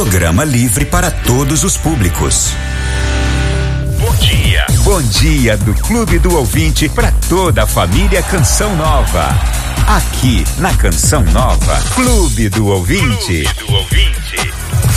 Programa livre para todos os públicos. Bom dia. Bom dia do Clube do Ouvinte para toda a família Canção Nova. Aqui na Canção Nova, Clube do Ouvinte. Clube do Ouvinte.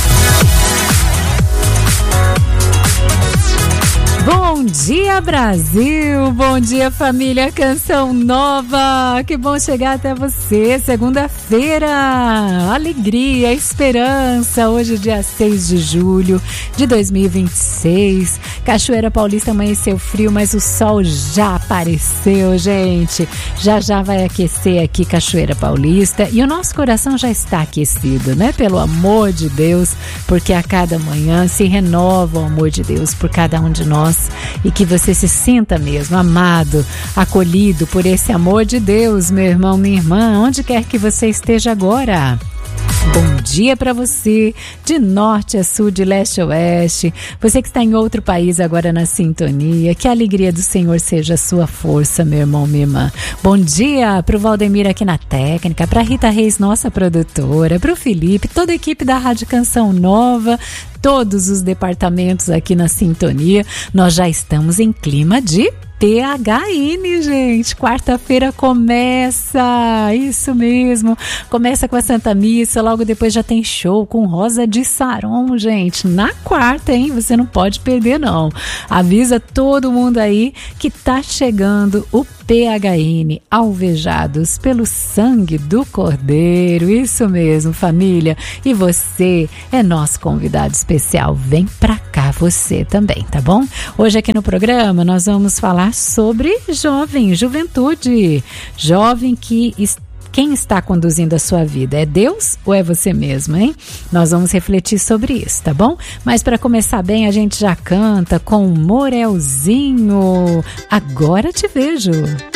Bom dia, Brasil! Bom dia, família Canção Nova! Que bom chegar até você, segunda-feira! Alegria, esperança! Hoje, dia 6 de julho de 2026. Cachoeira Paulista amanheceu frio, mas o sol já apareceu, gente! Já vai aquecer aqui Cachoeira Paulista e o nosso coração já está aquecido, né? Pelo amor de Deus, porque a cada manhã se renova o amor de Deus por cada um de nós. E que você se sinta mesmo amado, acolhido por esse amor de Deus, meu irmão, minha irmã, onde quer que você esteja agora. Bom dia para você, de norte a sul, de leste a oeste, você que está em outro país agora na sintonia, que a alegria do Senhor seja a sua força, meu irmão, minha irmã. Bom dia para o Valdemir aqui na técnica, para Rita Reis, nossa produtora, para o Felipe, toda a equipe da Rádio Canção Nova, todos os departamentos aqui na sintonia. Nós já estamos em clima de PHN, gente. Quarta-feira começa, isso mesmo. Começa com a Santa Missa, logo depois já tem show com Rosa de Saron, gente. Na quarta, hein? Você não pode perder, não. Avisa todo mundo aí que tá chegando o PHN, alvejados pelo sangue do Cordeiro. Isso mesmo, família. E você é nosso convidado especial. Vem pra cá você também, tá bom? Hoje aqui no programa nós vamos falar sobre juventude. Jovem que quem está conduzindo a sua vida? É Deus ou é você mesmo, hein? Nós vamos refletir sobre isso, tá bom? Mas para começar bem, a gente já canta com Morelzinho. Agora te vejo.